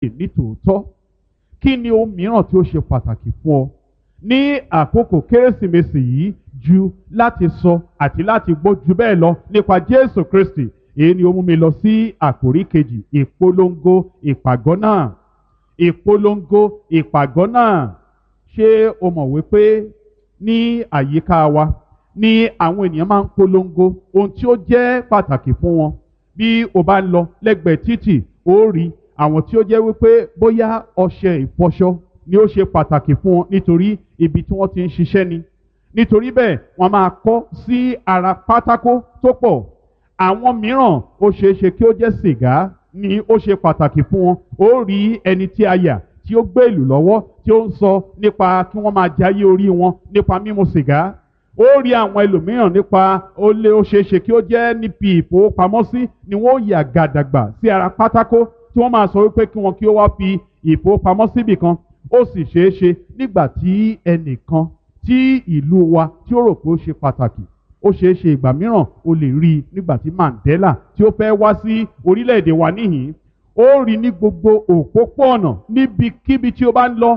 ní tòótọ́. Kí ni ohun mìíràn tí ó ṣe pàtàkì fún ọ ní àkókò kérésìmesì yìí ju láti sọ àti láti gbọ́ ju bẹ́ẹ̀ lọ nípa Jésù Kristi? Èyí ni ó mú mi lọ sí àkòrí kejì, ìpolongo ìpàgọ́ náà. Ìpolongo ìpàgọ́ náà. Ṣé o mọ̀ wípé ní àyíká wa ni àwọn ènìyàn máa ń polongo ohun tí ó jẹ́ pàtàkì fún wọn? Bí o bá ń lọ lẹ́gbẹ̀ẹ́ títì, ó rí àwọn tí ó jẹ́ wípé bóyá ọṣẹ ìfọṣọ ni ó ṣe pàtàkì fún wọn nítorí ibi tí wọ́n ti ń ṣiṣẹ́ ni. Nítorí bẹ́ẹ̀ wọ́n máa kọ́ sí ara pátákó tó pọ̀. Àwọn mìíràn ó ṣeé ṣe kí ó jẹ́ sìgá ni ó ṣe pàtàkì fún wọn. Ó rí ẹni tí a yà tí ó gbé ìlú lọ́wọ́ tí ó ń sọ nípa kí wọ́n máa jayé orí wọn nípa mímu sìgá. Ó rí àwọn ẹlòmíràn nípa ó ṣeé ṣe kí ó jẹ́ níbi ìfowópamọ́sí ni wọ́n yà gàdàgbà sí ara pátákó tí wọ́n máa sọ wípé kí wọn kí ó wá fi ìfowópamọ́sí bì kan. Ó sì ṣeé ṣe nígbà tí ẹnìkan tí ìlú wa tí ó rò pé ó ṣe pàtàkì, ó ṣeé ṣe ìgbà mìíràn o lè rí i nígbà tí Mandela tí ó fẹ́ wá sí orílẹ̀-èdè wa níhìn-ín. Ó rí ní gbogbo òpópó-ọ̀nà níbikíbi tí ó bá ń lọ,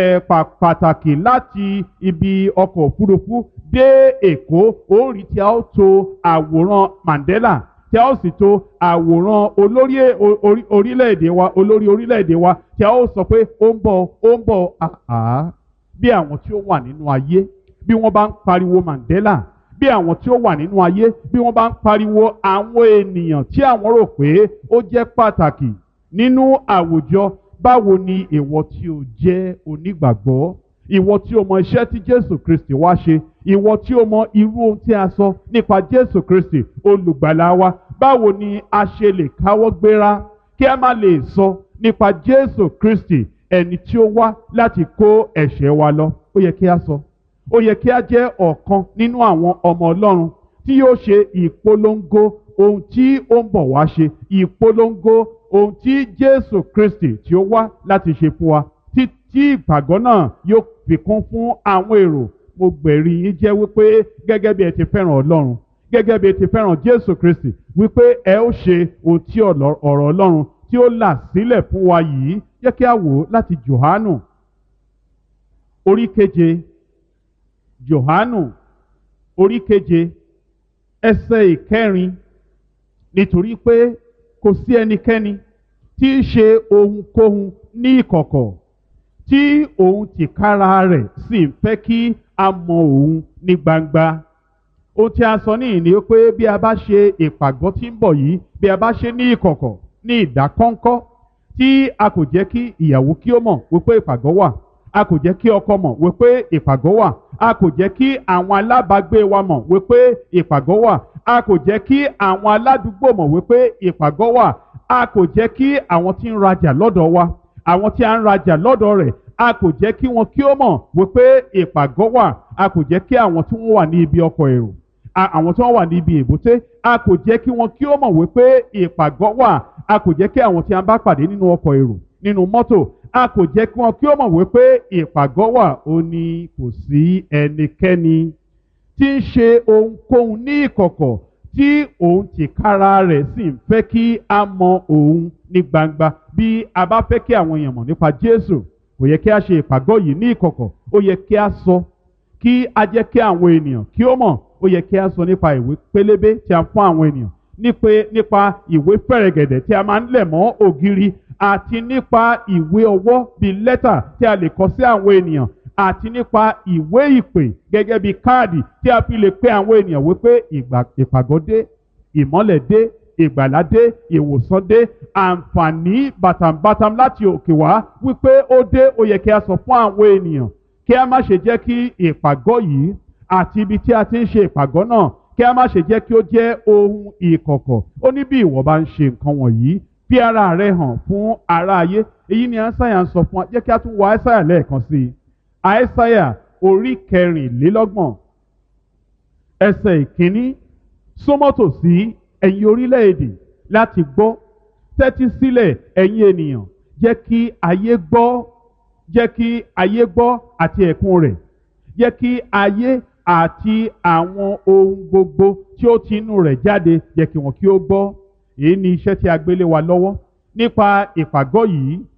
pàtàkì láti ibi ọkọ̀ òfurufú dé Èkó. Ó rí tí a ó to àwòrán Mandela, tí a ó sì to àwòrán olórí orílẹ̀-èdè wa, olórí orílẹ̀-èdè wa, tí a ó sọ pé ó ń bọ̀, ó ń bọ̀. Bí àwọn tí ó wà nínú ayé bí wọ́n bá ń pariwo Mandela, bí àwọn tí ó wà nínú ayé bí wọ́n bá ń pariwo àwọn ènìyàn tí àwọn rò pé ó jẹ́ pàtàkì nínú àwùjọ, báwo ni ìwọ tí o jẹ́ onígbàgbọ́, ìwọ tí o mọ iṣẹ́ tí Jésù Kristi wá ṣe, ìwọ tí o mọ irú ohun tí a sọ nípa Jésù Kristi olùgbàlà wa, báwo ni a ṣe lè káwọ́ gbéra kí a má lè sọ nípa Jésù Kristi ẹni tí ó wá láti kó ẹ̀ṣẹ̀ wa lọ? Ó yẹ kí a sọ. Ó yẹ kí a jẹ́ ọ̀kan nínú àwọn ọmọ Ọlọ́run tí yóò ṣe ìpolongo ohun tí ó ń bọ̀ wá ṣe, ìpolongo ohun tí Jésù Kristi tí ó wá láti ṣe fún wa, tí ìpàgọ́ náà yóò fi kún fún àwọn èrò. Mo gbẹ̀rí yín jẹ́ wípé gẹ́gẹ́ bí ẹ ti fẹ́ràn Ọlọ́run, gẹ́gẹ́ bí ẹ ti fẹ́ràn Jésù Kristi, wípé ẹ ó ṣe ohun tí ọ̀rọ̀ Ọlọ́run tí ó là sílẹ̀ fún wa yìí. Jẹ́ kí a wò láti Jòhánù orí keje. Jòhánù orí keje ẹsẹ̀ ìkẹrin. Nítorí pé kò sí ẹnikẹ́ni tí í ṣe ohunkóhun ní ìkọ̀kọ̀ tí òun tìkára rẹ̀ sì ń fẹ́ kí a mọ òun ní gbangba. Ohun tí a sọ níhìn ni pé bí a bá ṣe ìpàgọ́ tí ń bọ̀ yìí, bí a bá ṣe ní ìkọ̀kọ̀, ní ìdákọ́ńkọ́, tí a kò jẹ́ kí ìyàwó kí ó mọ̀ wípé ìpàgọ́ wà, a kò jẹ́ kí ọkọ mọ̀ wípé ìpàgọ́ wà, a kò jẹ́ kí àwọn alábàágbé wa mọ̀ wípé ìpàgọ́ wà, a kò jẹ́ kí àwọn aládùúgbò mọ̀ wípé ìpàgọ́ wà, a kò jẹ́ kí àwọn tí ń rajà lọ́dọ̀ wa, àwọn tí a ń rajà lọ́dọ̀ rẹ̀, a kò jẹ́ kí wọn kí ó mọ̀ wípé ìpàgọ́ wà, a kò jẹ́ kí àwọn tí wọ́n wà ní ibi ọkọ̀ èrò, àwọn tí wọ́n wà ní ibi èbúté, a kò jẹ́ kí wọn kí ó mọ̀ wípé ìpàgọ́ wà, a kò jẹ́ kí àwọn tí a bá pàdé nínú ọkọ̀ èrò, nínú mọ́tò, a kò jẹ́ kí wọn kí ó mọ̀ wípé ìpàgọ́ wà. Ó ní kò sí ẹnikẹ́ni tí ń ṣe ohunkóhun ní ìkọ̀kọ̀ tí òun tìkára rẹ̀ sì ń fẹ́ kí a mọ òun ní gbangba. Bí a bá fẹ́ kí àwọn èèyàn mọ̀ nípa Jésù, kò yẹ kí a ṣe ìpàgọ́ yìí ní ìkọ̀kọ̀. Ó yẹ kí a sọ, kí a jẹ́ kí àwọn ènìyàn kí ó mọ̀. Ó yẹ kí a sọ nípa ìwé pélébé tí a fún àwọn ènìyàn, nípa ìwé fẹ̀rẹ̀gẹ̀dẹ̀ tí a máa ń lẹ̀ mọ́ ògiri, àti nípa ìwé ọwọ́ bíi lẹ́tà tí a lè kọ sí àwọn ènìyàn, àti nípa ìwé ìpè gẹ́gẹ́ bíi káàdì tí a fi lè pe àwọn ènìyàn wípé ìpàgọ́ dé, ìmọ́lẹ̀ dé, ìgbàlà dé, ìwòsàn dé, àǹfààní bàtàǹbàtàm láti òkè wá wípé ó dé. Ó yẹ kí a sọ fún àwọn ènìyàn, kí a má ṣe jẹ́ kí ìpàgọ́ yìí àti ibi tí a ti ń ṣe ìpàgọ́ náà, kí a má ṣe jẹ́ kí ó jẹ́ ohun ìkọ̀kọ̀. Ó ní bí ìwọ bá ń ṣe nǹkan wọ̀nyí, fi ara rẹ hàn fún ará ayé. Èyí ni Aísáyà ń sọ fún wa. Jẹ́ kí a tún wo Aísáyà lẹ́ẹ̀kan sí i. Aísáyà orí 24 ẹsẹ̀ ìkíní. Súnmọ́ tòsí ẹ̀yin orílẹ̀-èdè láti gbọ́, tẹ́tí sílẹ̀ ẹ̀yin ènìyàn, jẹ́ kí ayé gbọ́, jẹ́ kí ayé gbọ́ àti ẹ̀kún rẹ̀, jẹ́ kí ayé àti àwọn ohun gbogbo tí ó ti inú rẹ̀ jáde, jẹ́ kí wọn kí ó gbọ́. Èyí ni iṣẹ́ tí a gbélé wa lọ́wọ́ nípa ìpàgọ́ yìí.